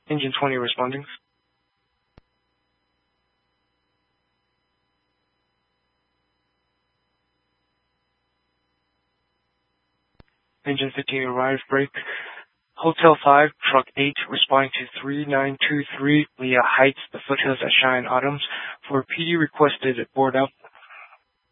Engine 20 responding. Engine 15 arrived, break. Hotel 5, Truck 8, responding to 3923 Leah Heights, the foothills at Cheyenne Autumns. For PD requested board up.